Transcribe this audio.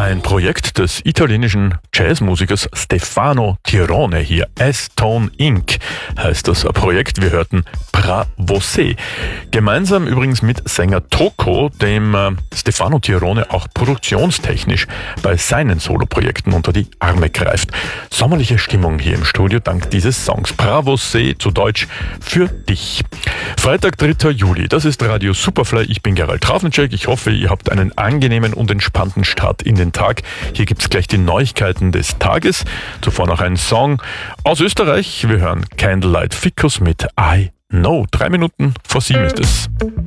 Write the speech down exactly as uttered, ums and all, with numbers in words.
Ein Projekt des italienischen Jazzmusikers Stefano Tirone hier. S-Tone Incorporated heißt das Projekt. Wir hörten Pra Você. Gemeinsam übrigens mit Sänger Toko, dem äh, Stefano Tirone auch produktionstechnisch bei seinen Soloprojekten unter die Arme greift. Sommerliche Stimmung hier im Studio dank dieses Songs. Pra Você, zu Deutsch für dich. Freitag, dritter Juli. Das ist Radio Superfly. Ich bin Gerald Trafnicek. Ich hoffe, ihr habt einen angenehmen und entspannten Start in den Tag. Hier gibt's gleich die Neuigkeiten des Tages. Zuvor noch ein Song aus Österreich. Wir hören Candlelight Ficus mit I Know. Drei Minuten vor sieben ist es.